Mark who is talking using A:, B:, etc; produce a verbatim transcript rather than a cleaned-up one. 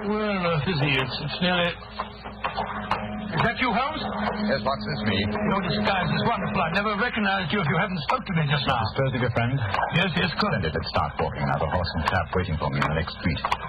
A: Well, uh, Fizzy, it's, it's nearly... Is that you, Holmes?
B: Yes, Watson, it's me.
A: Your disguise is wonderful. I never recognized you if you hadn't spoke to me just now.
B: Disposed of your friend?
A: Yes, yes, good.
B: Splendid. Let's start walking. I have a horse and trap waiting for me in the next street.